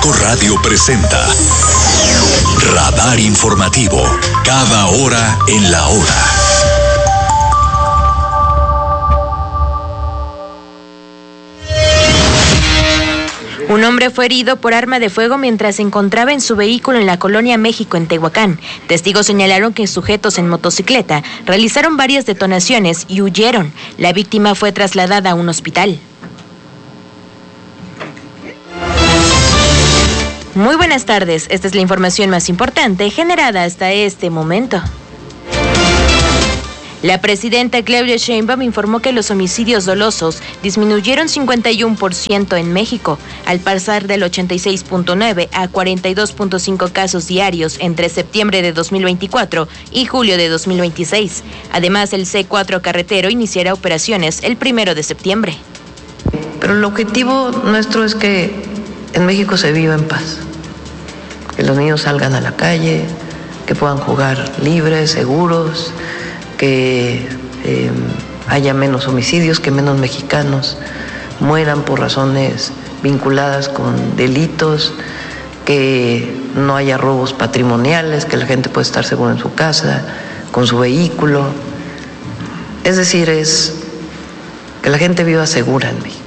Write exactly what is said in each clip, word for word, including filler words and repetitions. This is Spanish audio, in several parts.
Cinco Radio presenta Radar Informativo, cada hora en la hora. Un hombre fue herido por arma de fuego mientras se encontraba en su vehículo en la colonia México, en Tehuacán. Testigos señalaron que sujetos en motocicleta realizaron varias detonaciones y huyeron. La víctima fue trasladada a un hospital. Muy buenas tardes, esta es la información más importante generada hasta este momento. La presidenta Claudia Sheinbaum informó que los homicidios dolosos disminuyeron cincuenta y uno por ciento en México, al pasar del ochenta y seis punto nueve a cuarenta y dos punto cinco casos diarios entre septiembre de dos mil veinticuatro y julio de dos mil veintiséis. Además, el C cuatro carretero iniciará operaciones el primero de septiembre. Pero el objetivo nuestro es que en México se viva en paz, que los niños salgan a la calle, que puedan jugar libres, seguros, que eh, haya menos homicidios, que menos mexicanos mueran por razones vinculadas con delitos, que no haya robos patrimoniales, que la gente pueda estar segura en su casa, con su vehículo. Es decir, es que la gente viva segura en México.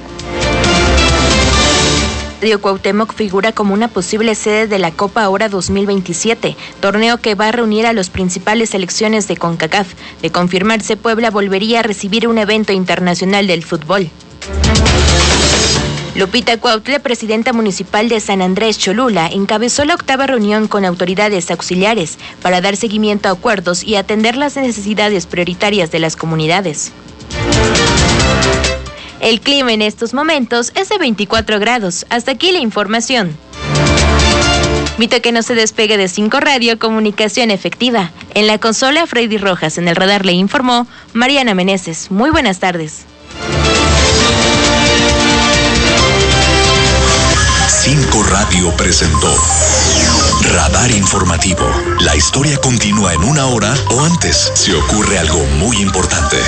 Estadio Cuauhtémoc figura como una posible sede de la Copa Oro dos mil veintisiete, torneo que va a reunir a las principales selecciones de CONCACAF. De confirmarse, Puebla volvería a recibir un evento internacional del fútbol. Lupita Cuautla, presidenta municipal de San Andrés Cholula, encabezó la octava reunión con autoridades auxiliares para dar seguimiento a acuerdos y atender las necesidades prioritarias de las comunidades. El clima en estos momentos es de veinticuatro grados. Hasta aquí la información. Invito a que no se despegue de Cinco Radio, comunicación efectiva. En la consola, Freddy Rojas. En el radar le informó Mariana Meneses. Muy buenas tardes. Cinco Radio presentó Radar Informativo. La historia continúa en una hora o antes si ocurre algo muy importante.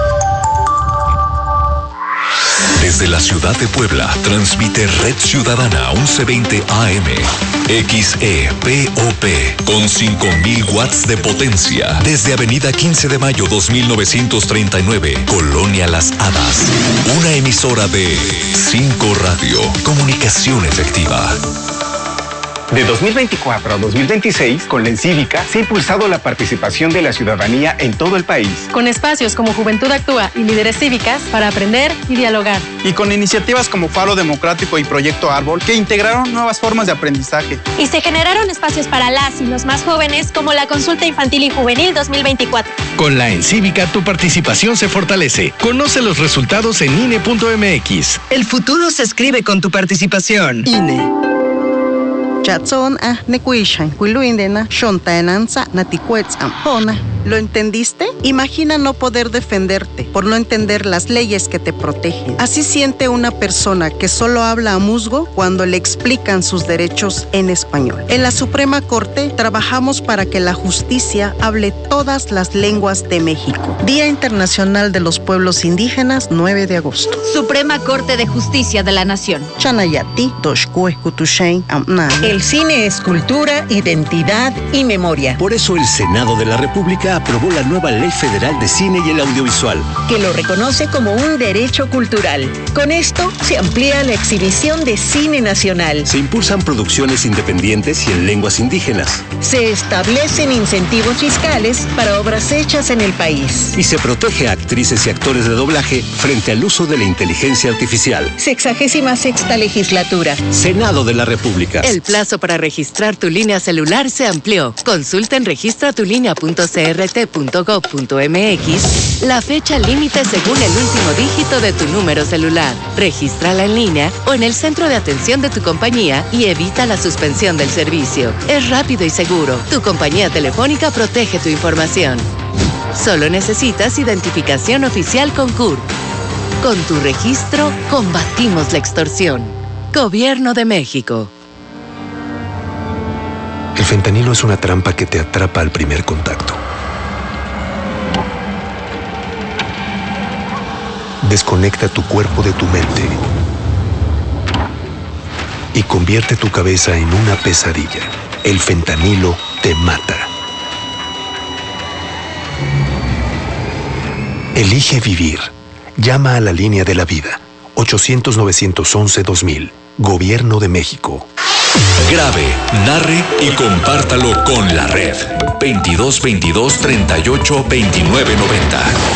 Desde la ciudad de Puebla, transmite Red Ciudadana once veinte A M, X E P O P, con cinco mil watts de potencia. Desde Avenida quince de mayo dos mil novecientos treinta y nueve, Colonia Las Hadas. Una emisora de Cinco Radio, comunicación efectiva. De dos mil veinticuatro a dos mil veintiséis, con la Encívica, se ha impulsado la participación de la ciudadanía en todo el país. Con espacios como Juventud Actúa y Líderes Cívicas para aprender y dialogar. Y con iniciativas como Faro Democrático y Proyecto Árbol, que integraron nuevas formas de aprendizaje. Y se generaron espacios para las y los más jóvenes, como la Consulta Infantil y Juvenil dos mil veinticuatro. Con la Encívica, tu participación se fortalece. Conoce los resultados en I N E punto M X. El futuro se escribe con tu participación. I N E. ¿Lo entendiste? Imagina no poder defenderte por no entender las leyes que te protegen. Así siente una persona que solo habla a musgo cuando le explican sus derechos en español. En la Suprema Corte trabajamos para que la justicia hable todas las lenguas de México. Día Internacional de los Pueblos Indígenas, nueve de agosto. Suprema Corte de Justicia de la Nación. Chanayati, Toshkueskutushain, Amna. El cine es cultura, identidad y memoria. Por eso el Senado de la República aprobó la nueva Ley Federal de Cine y el Audiovisual, que lo reconoce como un derecho cultural. Con esto se amplía la exhibición de cine nacional. Se impulsan producciones independientes y en lenguas indígenas. Se establecen incentivos fiscales para obras hechas en el país. Y se protege a actrices y actores de doblaje frente al uso de la inteligencia artificial. Sexagésima sexta legislatura. Senado de la República. El plazo para registrar tu línea celular se amplió. Consulta en registra tu línea punto c r t punto gov punto m x la fecha límite según el último dígito de tu número celular. Regístrala en línea o en el centro de atención de tu compañía y evita la suspensión del servicio. Es rápido y seguro. Tu compañía telefónica protege tu información. Solo necesitas identificación oficial con C U R. Con tu registro, combatimos la extorsión. Gobierno de México. El fentanilo es una trampa que te atrapa al primer contacto. Desconecta tu cuerpo de tu mente y convierte tu cabeza en una pesadilla. El fentanilo te mata. Elige vivir. Llama a la línea de la vida. ochocientos, novecientos once, dos mil. Gobierno de México. Grabe, narre y compártalo con la red. veintidós veintidós treinta y ocho veintinueve noventa.